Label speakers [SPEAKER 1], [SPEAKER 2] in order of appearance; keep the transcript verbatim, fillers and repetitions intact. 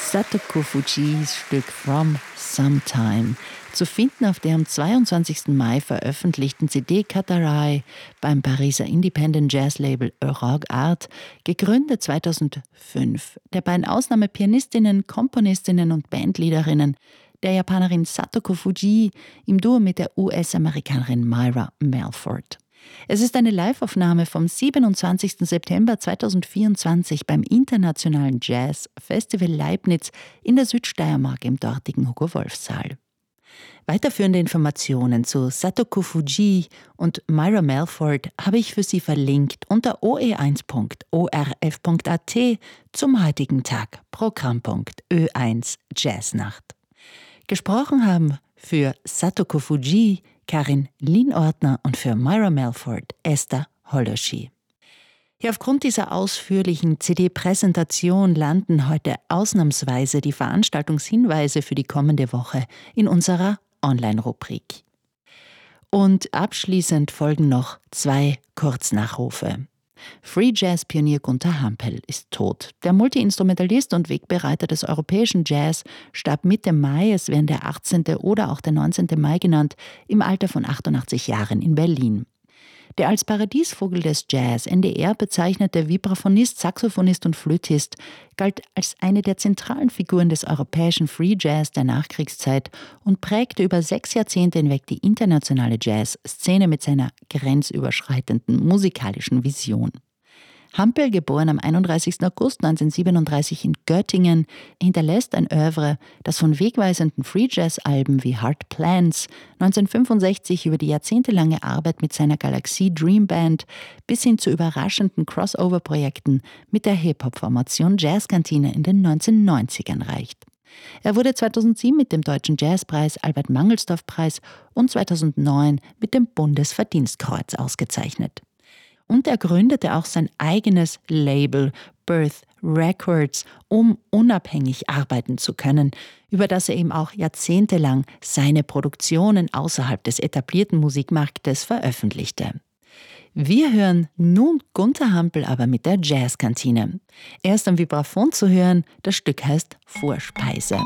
[SPEAKER 1] Satoko Fujis Stück From Sometime, zu finden auf der am zweiundzwanzigsten Mai veröffentlichten C D Katarai beim Pariser Independent Jazz Label Eurogue Art, gegründet zweitausendfünf, der beiden Ausnahmepianistinnen, Komponistinnen und Bandleaderinnen, der Japanerin Satoko Fuji im Duo mit der U S-Amerikanerin Myra Melford. Es ist eine Liveaufnahme vom siebenundzwanzigsten September zweitausendvierundzwanzig beim Internationalen Jazz Festival Leibniz in der Südsteiermark im dortigen Hugo-Wolf-Saal. Weiterführende Informationen zu Satoko Fuji und Myra Melford habe ich für Sie verlinkt unter o e eins punkt o r f punkt a t zum heutigen Tag, Programmpunkt Ö eins Jazznacht. Gesprochen haben für Satoko Fuji Karin Lienordner und für Myra Melford Esther Holoschi. Ja, aufgrund dieser ausführlichen C D-Präsentation landen heute ausnahmsweise die Veranstaltungshinweise für die kommende Woche in unserer Online-Rubrik. Und abschließend folgen noch zwei Kurznachrufe. Free Jazz-Pionier Gunther Hampel ist tot. Der Multiinstrumentalist und Wegbereiter des europäischen Jazz starb Mitte Mai, es werden der achtzehnte oder auch der neunzehnte Mai genannt, im Alter von achtundachtzig Jahren in Berlin. Der als Paradiesvogel des Jazz N D R bezeichnete Vibraphonist, Saxophonist und Flötist galt als eine der zentralen Figuren des europäischen Free Jazz der Nachkriegszeit und prägte über sechs Jahrzehnte hinweg die internationale Jazzszene mit seiner grenzüberschreitenden musikalischen Vision. Hampel, geboren am einunddreißigsten August neunzehnhundertsiebenunddreißig in Göttingen, hinterlässt ein Oeuvre, das von wegweisenden Free-Jazz-Alben wie Hard Plans neunzehnhundertfünfundsechzig über die jahrzehntelange Arbeit mit seiner Galaxie Dream Band bis hin zu überraschenden Crossover-Projekten mit der Hip-Hop-Formation Jazzkantine in den neunzehnhundertneunzigern reicht. Er wurde zweitausendsieben mit dem Deutschen Jazzpreis, Albert-Mangelsdorff-Preis und zweitausendneun mit dem Bundesverdienstkreuz ausgezeichnet. Und er gründete auch sein eigenes Label Birth Records, um unabhängig arbeiten zu können, über das er eben auch jahrzehntelang seine Produktionen außerhalb des etablierten Musikmarktes veröffentlichte. Wir hören nun Gunther Hampel aber mit der Jazzkantine. Er ist am Vibraphon zu hören, das Stück heißt Vorspeise.